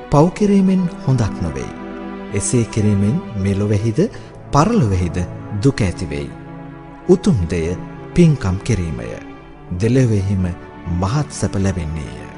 පව් කිරීමෙන් හොඳක් නොවේයි. එසේ කිරීමෙන් මෙලොවෙහිද පරලොවෙහිද දුක ඇතිවෙයි. උතුම් දෙය පින්කම් කිරීමය. දෙලොවෙහිම මහත් සැප ලැබෙන්නේය.